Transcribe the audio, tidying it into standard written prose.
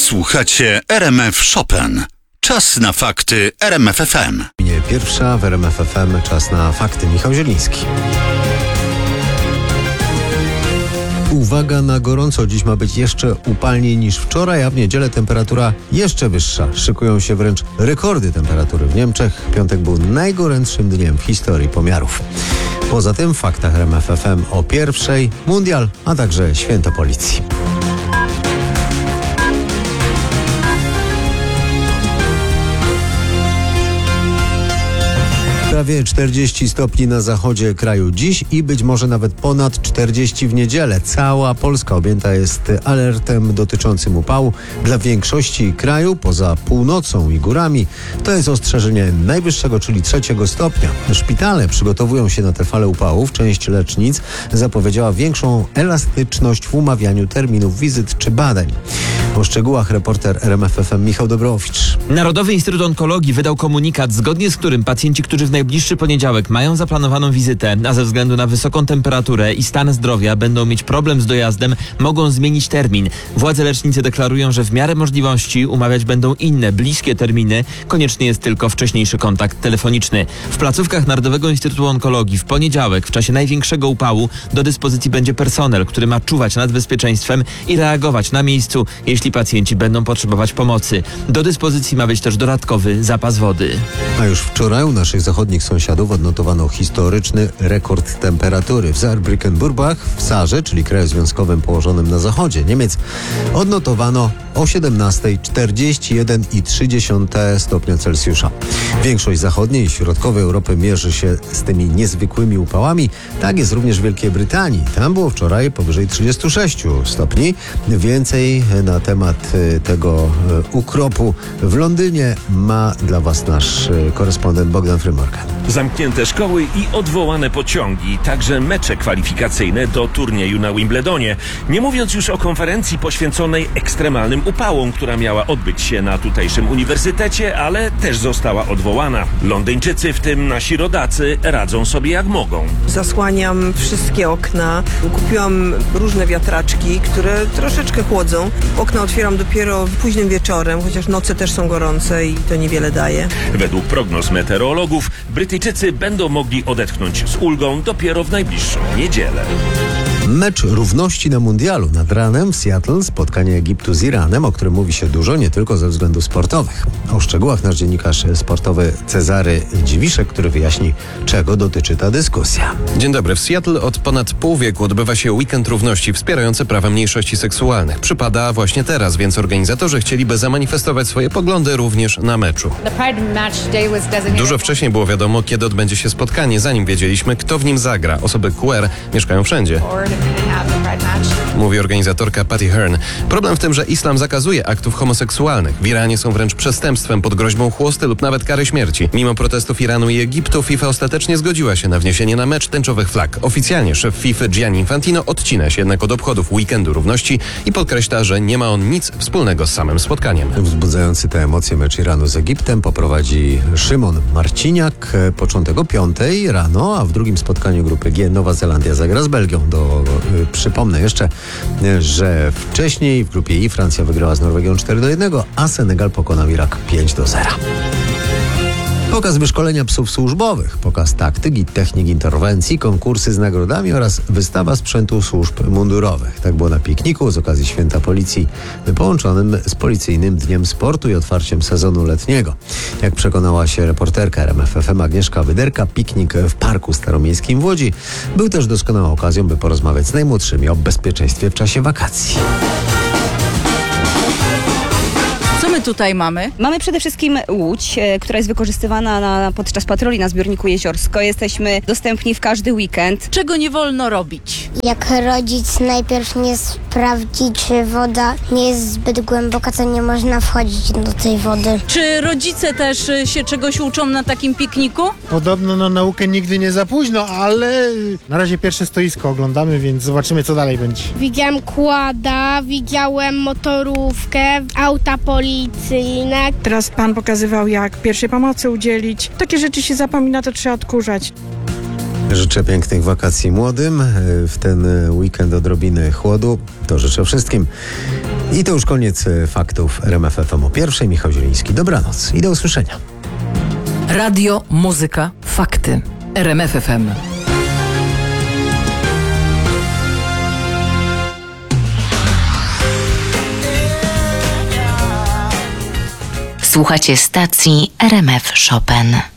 Słuchacie RMF Chopin. Czas na fakty RMF FM. Pierwsza w RMF FM. Czas na fakty. Michał Zieliński. Uwaga na gorąco. Dziś ma być jeszcze upalniej niż wczoraj, a w niedzielę temperatura jeszcze wyższa. Szykują się wręcz rekordy temperatury w Niemczech. Piątek był najgorętszym dniem w historii pomiarów. Poza tym w faktach RMF FM o pierwszej, mundial, a także święto policji. Prawie 40 stopni na zachodzie kraju dziś i być może nawet ponad 40 w niedzielę. Cała Polska objęta jest alertem dotyczącym upału. Dla większości kraju, poza północą i górami, to jest ostrzeżenie najwyższego, czyli 3 stopnia. Szpitale przygotowują się na tę falę upałów. Część lecznic zapowiedziała większą elastyczność w umawianiu terminów wizyt czy badań. O szczegółach reporter RMF FM Michał Dobrowicz. Narodowy Instytut Onkologii wydał komunikat, zgodnie z którym pacjenci, którzy w najbliższy poniedziałek mają zaplanowaną wizytę, a ze względu na wysoką temperaturę i stan zdrowia będą mieć problem z dojazdem, mogą zmienić termin. Władze lecznicy deklarują, że w miarę możliwości umawiać będą inne, bliskie terminy. Konieczny jest tylko wcześniejszy kontakt telefoniczny. W placówkach Narodowego Instytutu Onkologii w poniedziałek, w czasie największego upału, do dyspozycji będzie personel, który ma czuwać nad bezpieczeństwem i reagować na miejscu, jeśli pacjenci będą potrzebować pomocy. Do dyspozycji ma być też dodatkowy zapas wody. A już wczoraj u naszych zachodnich sąsiadów odnotowano historyczny rekord temperatury. W Saarbrücken-Burbach, w Sarze, czyli kraju związkowym położonym na zachodzie Niemiec, odnotowano o 17:00 41,3 stopnia Celsjusza. Większość zachodniej i środkowej Europy mierzy się z tymi niezwykłymi upałami. Tak jest również w Wielkiej Brytanii. Tam było wczoraj powyżej 36 stopni. Więcej na temat tego ukropu w Londynie ma dla Was nasz korespondent Bogdan Frymorgan. Zamknięte szkoły i odwołane pociągi, także mecze kwalifikacyjne do turnieju na Wimbledonie. Nie mówiąc już o konferencji poświęconej ekstremalnym upałom, która miała odbyć się na tutejszym uniwersytecie, ale też została odwołana. Londyńczycy, w tym nasi rodacy, radzą sobie jak mogą. Zasłaniam wszystkie okna. Kupiłam różne wiatraczki, które troszeczkę chłodzą. Okna otwieram dopiero późnym wieczorem, chociaż noce też są gorące i to niewiele daje. Według prognoz meteorologów Brytyjczycy będą mogli odetchnąć z ulgą dopiero w najbliższą niedzielę. Mecz równości na mundialu. Nad ranem w Seattle spotkanie Egiptu z Iranem, o którym mówi się dużo, nie tylko ze względów sportowych. O szczegółach nasz dziennikarz sportowy Cezary Dziwiszek, który wyjaśni, czego dotyczy ta dyskusja. Dzień dobry. W Seattle od ponad pół wieku odbywa się weekend równości wspierający prawa mniejszości seksualnych. Przypada właśnie teraz, więc organizatorzy chcieliby zamanifestować swoje poglądy również na meczu. Dużo wcześniej było wiadomo, kiedy odbędzie się spotkanie, zanim wiedzieliśmy, kto w nim zagra. Osoby queer mieszkają wszędzie, mówi organizatorka Patty Hearn. Problem w tym, że islam zakazuje aktów homoseksualnych. W Iranie są wręcz przestępstwem pod groźbą chłosty lub nawet kary śmierci. Mimo protestów Iranu i Egiptu, FIFA ostatecznie zgodziła się na wniesienie na mecz tęczowych flag. Oficjalnie szef FIFA Gianni Infantino odcina się jednak od obchodów weekendu równości i podkreśla, że nie ma on nic wspólnego z samym spotkaniem. Wzbudzający te emocje mecz Iranu z Egiptem poprowadzi Szymon Marciniak. Początek o 5:00 rano, a w drugim spotkaniu grupy G Nowa Zelandia zagra z Belgią. Przypomnę jeszcze, że wcześniej w grupie I Francja wygrała z Norwegią 4-1, a Senegal pokonał Irak 5-0. Pokaz wyszkolenia psów służbowych, pokaz taktyk i technik interwencji, konkursy z nagrodami oraz wystawa sprzętu służb mundurowych. Tak było na pikniku z okazji Święta Policji, połączonym z Policyjnym Dniem Sportu i otwarciem sezonu letniego. Jak przekonała się reporterka RMF FM Agnieszka Wyderka, piknik w Parku Staromiejskim w Łodzi był też doskonałą okazją, by porozmawiać z najmłodszymi o bezpieczeństwie w czasie wakacji. Co my tutaj mamy? Mamy przede wszystkim łódź, która jest wykorzystywana podczas patroli na zbiorniku Jeziorsko. Jesteśmy dostępni w każdy weekend. Czego nie wolno robić? Jak rodzic najpierw nie sprawdzi, czy woda nie jest zbyt głęboka, to nie można wchodzić do tej wody. Czy rodzice też się czegoś uczą na takim pikniku? Podobno na naukę nigdy nie za późno, ale na razie pierwsze stoisko oglądamy, więc zobaczymy, co dalej będzie. Widziałem quada, widziałem motorówkę, auta policyjne. Teraz pan pokazywał, jak pierwszej pomocy udzielić. Takie rzeczy się zapomina, to trzeba odkurzać. Życzę pięknych wakacji młodym. W ten weekend odrobiny chłodu. To życzę wszystkim. I to już koniec faktów RMF FM o 1:00. Michał Zieliński, dobranoc i do usłyszenia. Radio, muzyka, fakty. RMF FM. Słuchacie stacji RMF Chopin.